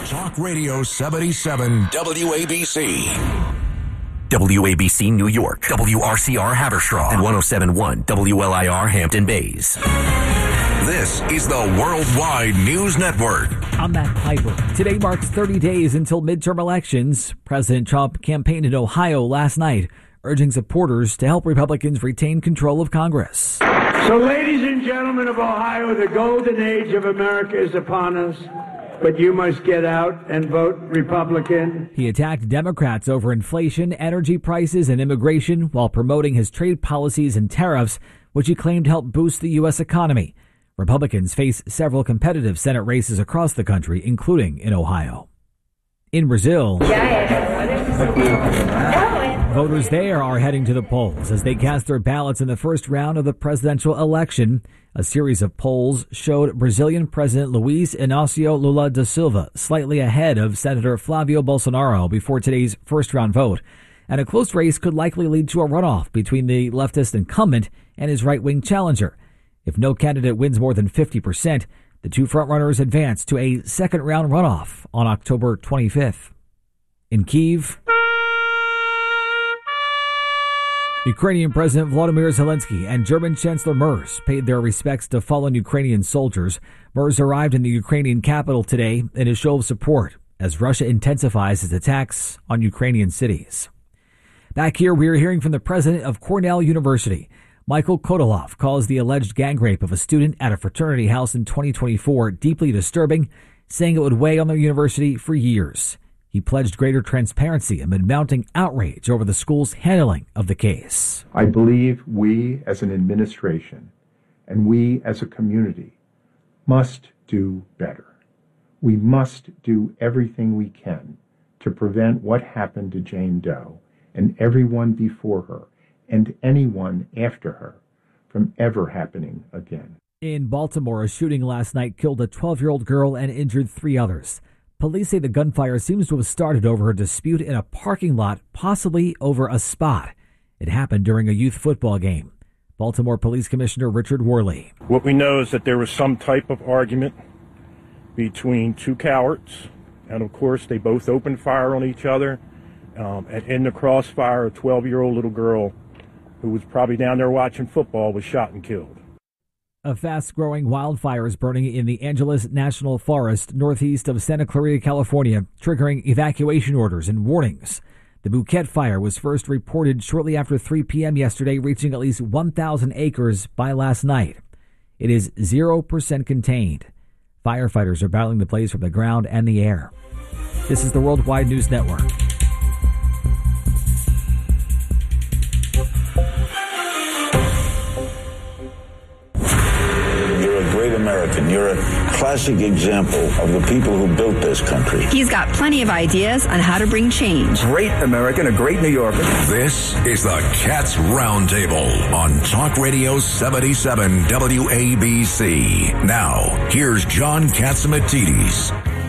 Talk Radio 77 WABC. WABC New York, WRCR Haverstraw, and 107.1 WLIR Hampton Bays. This is the Worldwide News Network. I'm Matt Piper. Today marks 30 days until midterm elections. President Trump campaigned in Ohio last night, urging supporters to help Republicans retain control of Congress. So, ladies and gentlemen of Ohio, the golden age of America is upon us. But you must get out and vote Republican. He attacked Democrats over inflation, energy prices, and immigration while promoting his trade policies and tariffs, which he claimed helped boost the U.S. economy. Republicans face several competitive Senate races across the country, including in Ohio. In Brazil, voters there are heading to the polls as they cast their ballots in the first round of the presidential election. A series of polls showed Brazilian President Luiz Inácio Lula da Silva slightly ahead of Senator Flavio Bolsonaro before today's first-round vote. And a close race could likely lead to a runoff between the leftist incumbent and his right-wing challenger. If no candidate wins more than 50%, the two frontrunners advance to a second-round runoff on October 25th. In Kyiv, Ukrainian President Volodymyr Zelensky and German Chancellor Merz paid their respects to fallen Ukrainian soldiers. Merz arrived in the Ukrainian capital today in a show of support as Russia intensifies its attacks on Ukrainian cities. Back here, we are hearing from the president of Cornell University. Michael Kodolov calls the alleged gang rape of a student at a fraternity house in 2024 deeply disturbing, saying it would weigh on the university for years. He pledged greater transparency amid mounting outrage over the school's handling of the case. I believe we as an administration and we as a community must do better. We must do everything we can to prevent what happened to Jane Doe and everyone before her and anyone after her from ever happening again. In Baltimore, a shooting last night killed a 12-year-old girl and injured 3 others. Police say the gunfire seems to have started over a dispute in a parking lot, possibly over a spot. It happened during a youth football game. Baltimore Police Commissioner Richard Worley. What we know is that there was some type of argument between two cowards, and of course they both opened fire on each other. And in the crossfire, a 12-year-old little girl who was probably down there watching football was shot and killed. A fast-growing wildfire is burning in the Angeles National Forest northeast of Santa Clarita, California, triggering evacuation orders and warnings. The Bouquet Fire was first reported shortly after 3 p.m. yesterday, reaching at least 1,000 acres by last night. It is 0% contained. Firefighters are battling the blaze from the ground and the air. This is the Worldwide News Network. American. You're a classic example of the people who built this country. He's got plenty of ideas on how to bring change. Great American, a great New Yorker. This is the Cats Roundtable on Talk Radio 77 WABC. Now, here's John Catsimatidis.